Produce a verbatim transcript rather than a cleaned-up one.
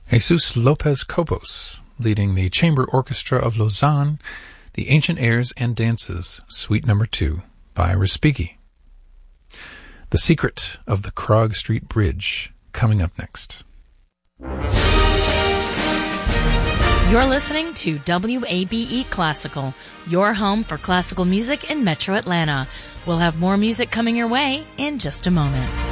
Jesus Lopez Cobos, leading the Chamber Orchestra of Lausanne, the Ancient Airs and Dances, Suite Number two, by Respighi. The Secret of the Krog Street Bridge, coming up next. You're listening to W A B E Classical, your home for classical music in Metro Atlanta. We'll have more music coming your way in just a moment.